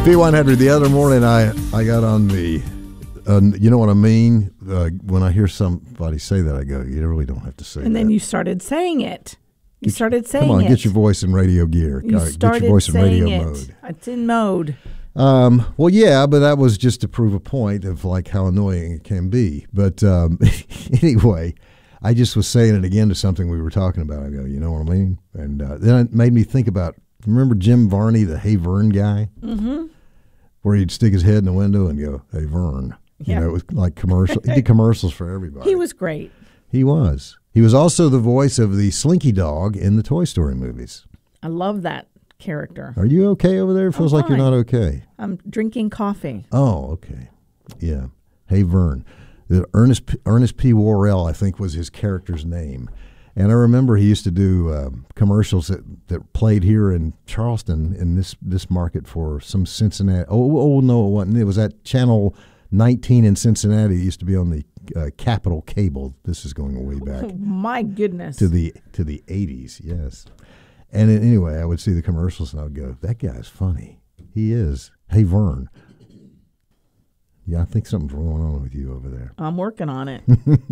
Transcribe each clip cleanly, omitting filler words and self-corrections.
B100. The other morning, I got on the, you know what I mean? When I hear somebody say that, I go, you really don't have to say that. And then you started saying it. You started saying it. Come on, get your voice in radio gear. Get your voice in radio mode. It's in mode. Well, yeah, but that was just to prove a point of like how annoying it can be. But anyway, I just was saying it again to something we were talking about. I go, you know what I mean? And then it made me think about, remember Jim Varney, the Hey Vern guy? Mm-hmm. Where he'd stick his head in the window and go, hey, Vern. Yeah. You know, it was like commercial. He did commercials for everybody. He was great. He was. He was also the voice of the Slinky Dog in the Toy Story movies. I love that character. Are you okay over there? It feels like you're not okay. I'm drinking coffee. Oh, okay. Yeah. Hey, Vern. Ernest P. Worrell, I think, was his character's name. And I remember he used to do commercials that played here in Charleston in this market for some Cincinnati. Oh, no, it wasn't. It was at Channel 19 in Cincinnati. It used to be on the Capital Cable. This is going way back. Oh, my goodness. To the 80s, yes. And anyway, I would see the commercials and I would go, that guy's funny. He is. Hey, Vern. Yeah, I think something's going on with you over there. I'm working on it.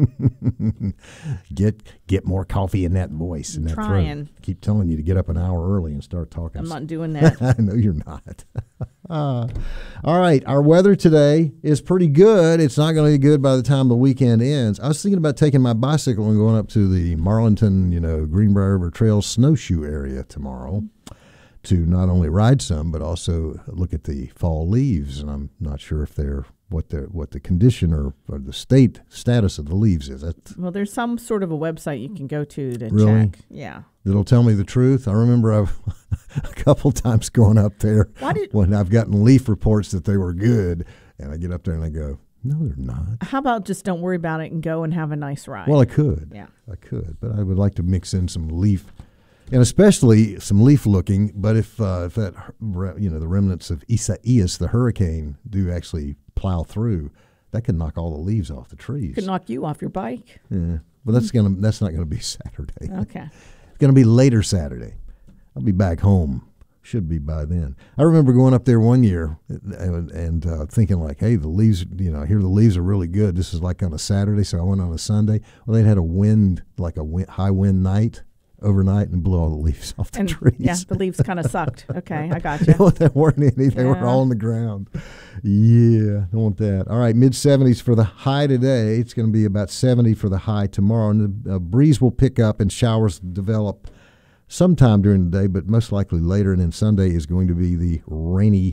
Get more coffee in that voice. In that trying. Throat. Keep telling you to get up an hour early and start talking. I'm not doing that. I know you're not. All right, our weather today is pretty good. It's not going to be good by the time the weekend ends. I was thinking about taking my bicycle and going up to the Marlinton, Greenbrier River Trail snowshoe area tomorrow to not only ride some but also look at the fall leaves. And I'm not sure if they're what the condition or the status of the leaves is. Well, there's some sort of a website you can go to really? Check. Yeah. It'll tell me the truth. I remember I've a couple times going up there when I've gotten leaf reports that they were good, and I get up there and I go, no, they're not. How about just don't worry about it and go and have a nice ride? Well, I could. Yeah. I could, but I would like to mix in some leaf, and especially some leaf looking. But if that, the remnants of Isaias, the hurricane, do actually plow through, that could knock all the leaves off the trees. Could knock you off your bike. Yeah, but that's not gonna be Saturday. Okay. It's gonna be later Saturday. I'll be back home. Should be by then. I remember going up there one year and thinking like, hey, the leaves, I hear the leaves are really good. This is like on a Saturday, so I went on a Sunday. Well, they'd had a wind, like high wind night overnight, and blew all the leaves off the trees. Yeah, the leaves kind of sucked. Okay, I got you. Well, there weren't any. They were all on the ground. Yeah, don't want that. All right, mid-70s for the high today. It's going to be about 70 for the high tomorrow. And the breeze will pick up and showers develop sometime during the day, but most likely later. And then Sunday is going to be the rainy,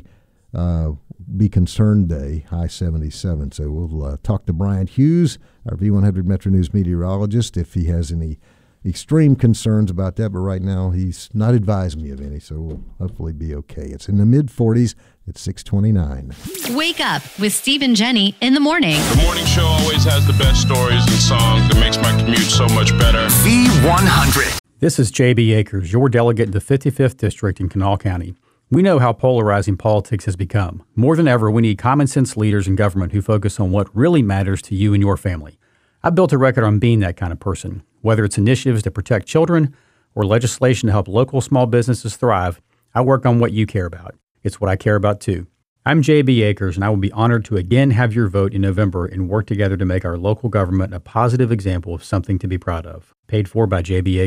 be concerned day, high 77. So we'll talk to Brian Hughes, our V100 Metro News meteorologist, if he has any extreme concerns about that, but right now he's not advised me of any, so we'll hopefully be okay. It's in the mid-40s at 6:29. Wake up with Steve and Jenny in the morning. The morning show always has the best stories and songs that makes my commute so much better. V100. This is J.B. Akers, your delegate in the 55th District in Kanawha County. We know how polarizing politics has become. More than ever, we need common-sense leaders in government who focus on what really matters to you and your family. I've built a record on being that kind of person. Whether it's initiatives to protect children or legislation to help local small businesses thrive, I work on what you care about. It's what I care about, too. I'm J.B. Akers, and I will be honored to again have your vote in November and work together to make our local government a positive example of something to be proud of. Paid for by J.B. Akers.